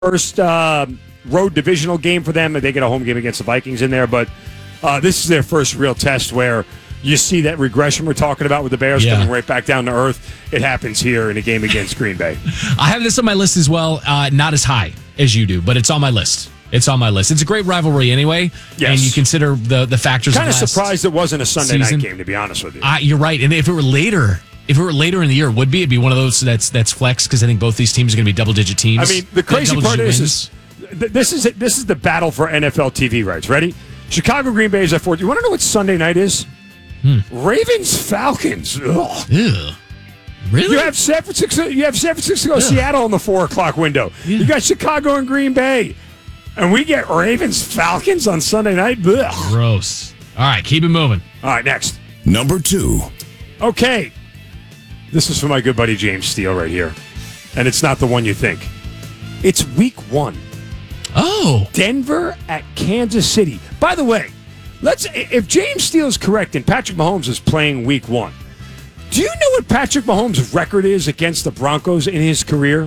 first road divisional game for them. They get a home game against the Vikings in there, but this is their first real test where you see that regression we're talking about with the Bears coming right back down to earth. It happens here in a game against Green Bay. I have this on my list as well, not as high as you do, but it's on my list. It's on my list. It's a great rivalry anyway, and you consider the factors. Kind of surprised it wasn't a Sunday night game, to be honest with you. You're right, and if it were later in the year, it would be. It'd be one of those that's flex because I think both these teams are going to be double-digit teams. I mean, the crazy part is this is the battle for NFL TV rights. Ready? Chicago Green Bay is at 4. You want to know what Sunday night is? Ravens Falcons. Ugh. Ew. Really? You have San Francisco, Seattle in the 4:00 window. Yeah. You got Chicago and Green Bay, and we get Ravens Falcons on Sunday night. Ugh. Gross. All right, keep it moving. All right, next. Number 2. Okay, this is for my good buddy James Steele right here, and it's not the one you think. It's Week 1. Oh, Denver at Kansas City. By the way, if James Steele is correct and Patrick Mahomes is playing Week 1, do you know what Patrick Mahomes' record is against the Broncos in his career?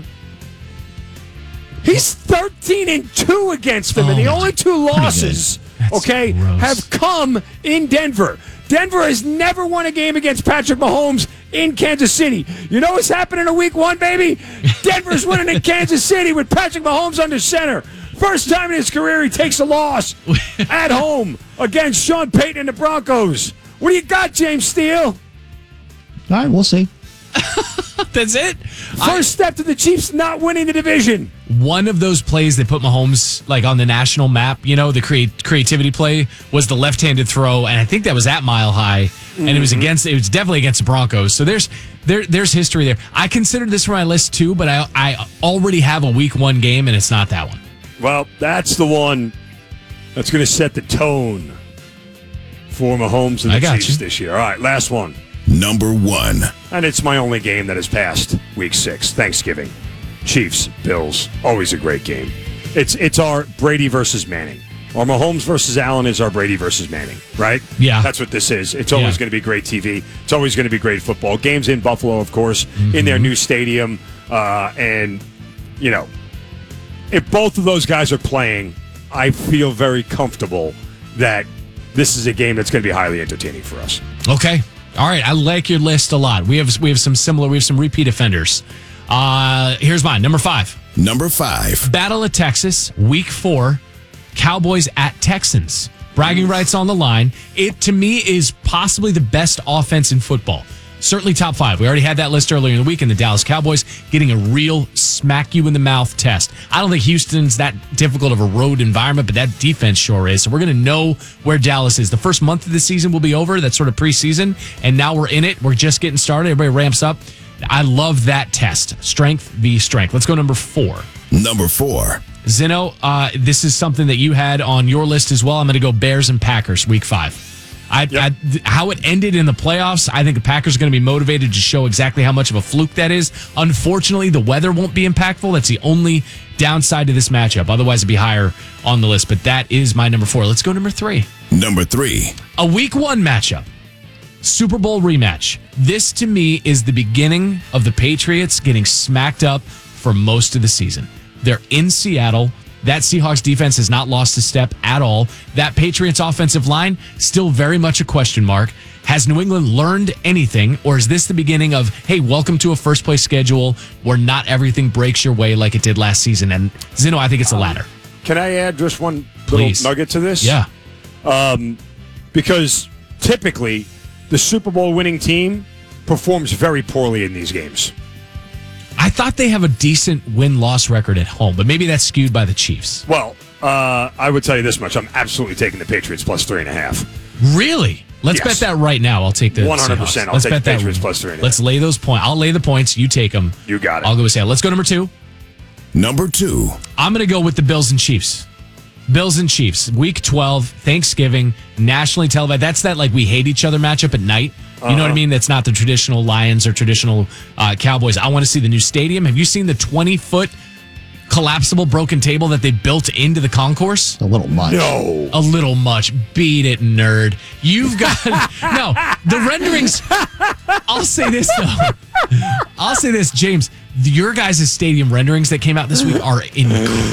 He's 13-2 against them, and the only 2 losses, gross. have come in Denver. Denver has never won a game against Patrick Mahomes in Kansas City. You know what's happening in Week 1, baby? Denver's winning in Kansas City with Patrick Mahomes under center. First time in his career he takes a loss at home against Sean Payton and the Broncos. What do you got, James Steele? All right, we'll see. That's it. First step to the Chiefs not winning the division. One of those plays that put Mahomes like on the national map, the creativity play was the left-handed throw, and I think that was at Mile High, and it was definitely against the Broncos. So there's history there. I considered this for my list too, but I already have a Week 1 game, and it's not that one. Well, that's the one that's going to set the tone for Mahomes and the Chiefs this year. All right, last one. Number 1. And it's my only game that has passed Week 6, Thanksgiving. Chiefs, Bills, always a great game. It's our Brady versus Manning. Our Mahomes versus Allen is our Brady versus Manning, right? Yeah. That's what this is. It's always going to be great TV. It's always going to be great football. Games in Buffalo, of course, in their new stadium. If both of those guys are playing, I feel very comfortable that this is a game that's going to be highly entertaining for us. Okay. All right. I like your list a lot. We have some repeat offenders. Here's mine. Number 5. Number 5. Battle of Texas, Week 4, Cowboys at Texans. Bragging rights on the line. It, to me, is possibly the best offense in football. Certainly top 5. We already had that list earlier in the week, and the Dallas Cowboys getting a real smack-you-in-the-mouth test. I don't think Houston's that difficult of a road environment, but that defense sure is. So we're going to know where Dallas is. The first month of the season will be over. That's sort of preseason, and now we're in it. We're just getting started. Everybody ramps up. I love that test. Strength v. strength. Let's go number 4. Number 4. Zeno, this is something that you had on your list as well. I'm going to go Bears and Packers, Week 5. How it ended in the playoffs, I think the Packers are going to be motivated to show exactly how much of a fluke that is. Unfortunately, the weather won't be impactful. That's the only downside to this matchup. Otherwise, it'd be higher on the list. But that is my number 4. Let's go number 3. Number 3. A Week 1 matchup. Super Bowl rematch. This, to me, is the beginning of the Patriots getting smacked up for most of the season. They're in Seattle. That Seahawks defense has not lost a step at all. That Patriots offensive line, still very much a question mark. Has New England learned anything, or is this the beginning of, hey, welcome to a first-place schedule where not everything breaks your way like it did last season? And, Zeno, I think it's the latter. Can I add just one little nugget to this? Yeah. Because typically, the Super Bowl winning team performs very poorly in these games. I thought they have a decent win-loss record at home, but maybe that's skewed by the Chiefs. Well, I would tell you this much. I'm absolutely taking the Patriots plus 3.5. Really? Let's bet that right now. I'll take the 100%. Seahawks. I'll take the Patriots plus 3.5. Let's lay those points. I'll lay the points. You take them. You got it. I'll go with Seattle. Let's go number 2. Number 2. I'm going to go with the Bills and Chiefs. Bills and Chiefs, Week 12, Thanksgiving, nationally televised. That's that we hate each other matchup at night. You know what I mean? That's not the traditional Lions or traditional Cowboys. I want to see the new stadium. Have you seen the 20-foot collapsible broken table that they built into the concourse? A little much. No. A little much. Beat it, nerd. You've got... No, the renderings... I'll say this, though. I'll say this, James. Your guys' stadium renderings that came out this week are